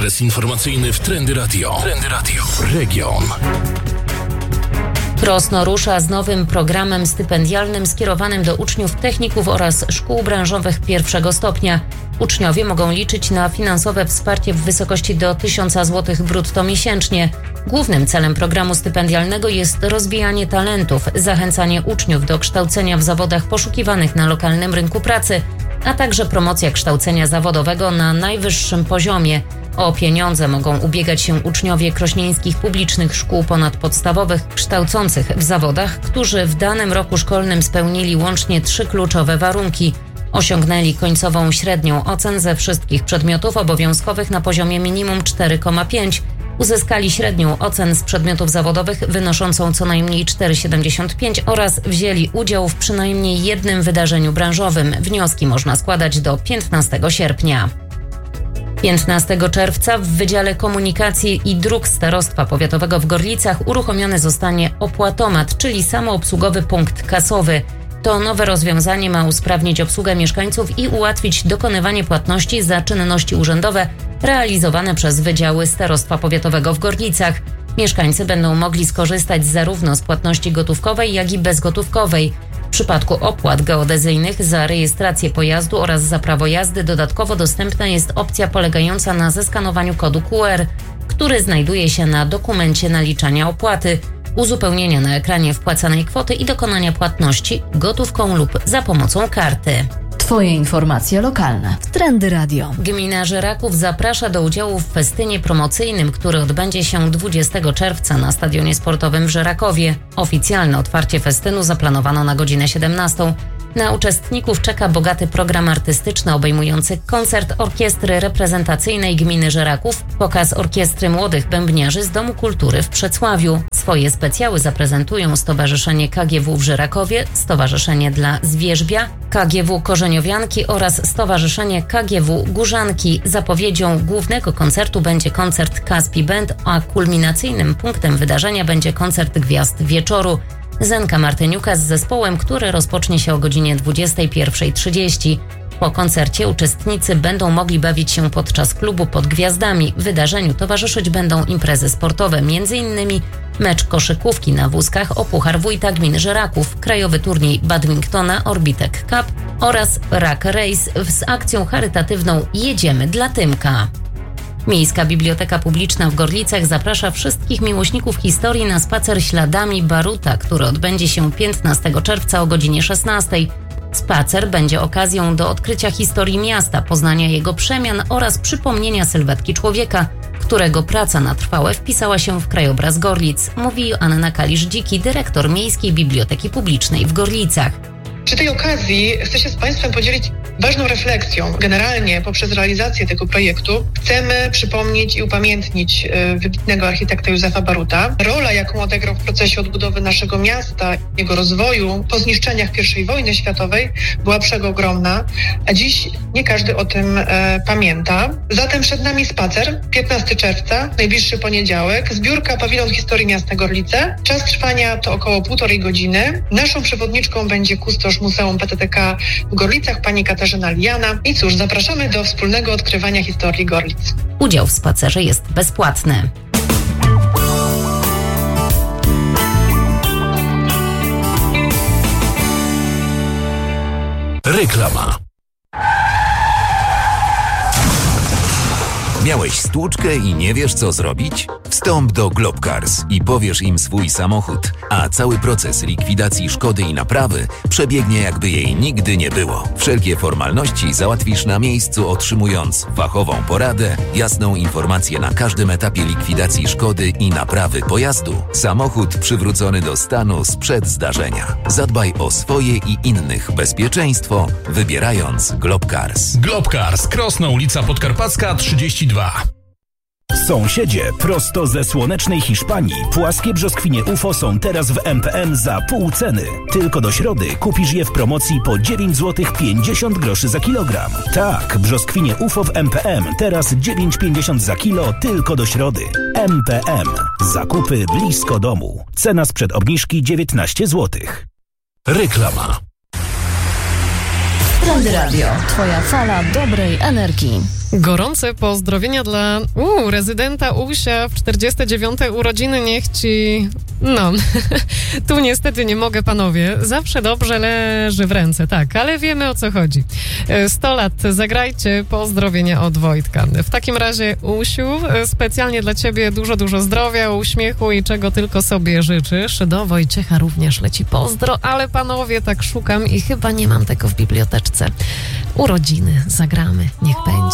Ekspres informacyjny w Trendy Radio. Trendy Radio. Region. Krosno rusza z nowym programem stypendialnym skierowanym do uczniów techników oraz szkół branżowych pierwszego stopnia. Uczniowie mogą liczyć na finansowe wsparcie w wysokości do 1000 zł brutto miesięcznie. Głównym celem programu stypendialnego jest rozwijanie talentów, zachęcanie uczniów do kształcenia w zawodach poszukiwanych na lokalnym rynku pracy, a także promocja kształcenia zawodowego na najwyższym poziomie. O pieniądze mogą ubiegać się uczniowie krośnieńskich publicznych szkół ponadpodstawowych kształcących w zawodach, którzy w danym roku szkolnym spełnili łącznie 3 kluczowe warunki. Osiągnęli końcową średnią ocen ze wszystkich przedmiotów obowiązkowych na poziomie minimum 4,5. Uzyskali średnią ocen z przedmiotów zawodowych wynoszącą co najmniej 4,75 oraz wzięli udział w przynajmniej jednym wydarzeniu branżowym. Wnioski można składać do 15 sierpnia. 15 czerwca w Wydziale Komunikacji i Dróg Starostwa Powiatowego w Gorlicach uruchomiony zostanie opłatomat, czyli samoobsługowy punkt kasowy. To nowe rozwiązanie ma usprawnić obsługę mieszkańców i ułatwić dokonywanie płatności za czynności urzędowe realizowane przez Wydziały Starostwa Powiatowego w Gorlicach. Mieszkańcy będą mogli skorzystać zarówno z płatności gotówkowej, jak i bezgotówkowej. W przypadku opłat geodezyjnych za rejestrację pojazdu oraz za prawo jazdy dodatkowo dostępna jest opcja polegająca na zeskanowaniu kodu QR, który znajduje się na dokumencie naliczania opłaty, uzupełnienia na ekranie wpłacanej kwoty i dokonania płatności gotówką lub za pomocą karty. Twoje informacje lokalne w Trendy Radio. Gmina Żeraków zaprasza do udziału w festynie promocyjnym, który odbędzie się 20 czerwca na Stadionie Sportowym w Żerakowie. Oficjalne otwarcie festynu zaplanowano na godzinę 17. Na uczestników czeka bogaty program artystyczny obejmujący koncert orkiestry reprezentacyjnej gminy Żeraków, pokaz orkiestry młodych bębniarzy z Domu Kultury w Przecławiu. Swoje specjały zaprezentują Stowarzyszenie KGW w Żerakowie, Stowarzyszenie dla Zwierzbia, KGW Korzeniowianki oraz Stowarzyszenie KGW Górzanki. Zapowiedzią głównego koncertu będzie koncert Kaspi Band, a kulminacyjnym punktem wydarzenia będzie koncert Gwiazd Wieczoru. Zenka Martyniuka z zespołem, który rozpocznie się o godzinie 21:30. Po koncercie uczestnicy będą mogli bawić się podczas klubu Pod Gwiazdami. Wydarzeniu towarzyszyć będą imprezy sportowe, m.in. mecz koszykówki na wózkach o Puchar Wójta Gminy Żeraków, krajowy turniej badmintona Orbitek Cup oraz Rack Race z akcją charytatywną Jedziemy dla Tymka. Miejska Biblioteka Publiczna w Gorlicach zaprasza wszystkich miłośników historii na spacer śladami Baruta, który odbędzie się 15 czerwca o godzinie 16. Spacer będzie okazją do odkrycia historii miasta, poznania jego przemian oraz przypomnienia sylwetki człowieka, którego praca na trwałe wpisała się w krajobraz Gorlic, mówi Anna Kalisz-Dziki, dyrektor Miejskiej Biblioteki Publicznej w Gorlicach. Przy tej okazji chcę się z Państwem podzielić ważną refleksją. Generalnie poprzez realizację tego projektu chcemy przypomnieć i upamiętnić wybitnego architekta Józefa Baruta. Rola, jaką odegrał w procesie odbudowy naszego miasta, jego rozwoju po zniszczeniach I wojny światowej była przeogromna, a dziś nie każdy o tym pamięta. Zatem przed nami spacer, 15 czerwca, najbliższy poniedziałek, zbiórka Pawilon Historii Miasta Gorlice. Czas trwania to około 1,5 godziny. Naszą przewodniczką będzie kustosz Muzeum PTTK w Gorlicach, pani Katarzyna Lijana. I cóż, zapraszamy do wspólnego odkrywania historii Gorlic. Udział w spacerze jest bezpłatny. Reklama. Miałeś stłuczkę i nie wiesz, co zrobić? Wstąp do Globcars i powiesz im swój samochód, a cały proces likwidacji szkody i naprawy przebiegnie, jakby jej nigdy nie było. Wszelkie formalności załatwisz na miejscu, otrzymując fachową poradę, jasną informację na każdym etapie likwidacji szkody i naprawy pojazdu. Samochód przywrócony do stanu sprzed zdarzenia. Zadbaj o swoje i innych bezpieczeństwo, wybierając Globcars. Globcars, Krosno, ulica Podkarpacka 32. Sąsiedzie, prosto ze słonecznej Hiszpanii, płaskie brzoskwinie UFO są teraz w MPM za pół ceny. Tylko do środy kupisz je w promocji po 9 zł 50 groszy za kilogram. Tak, brzoskwinie UFO w MPM teraz 9,50 za kilo tylko do środy. MPM. Zakupy blisko domu. Cena sprzed obniżki 19 zł. Reklama. Trendy Radio. Twoja fala dobrej energii. Gorące pozdrowienia dla rezydenta Usia w 49. urodziny. Niech ci... No, tu niestety nie mogę, panowie. Zawsze dobrze leży w ręce, tak, ale wiemy, o co chodzi. 100 lat, zagrajcie pozdrowienia od Wojtka. W takim razie, Usiu, specjalnie dla ciebie dużo zdrowia, uśmiechu i czego tylko sobie życzysz. Do Wojciecha również leci pozdro, ale panowie, tak szukam i chyba nie mam tego w biblioteczce. Urodziny zagramy, niech będzie.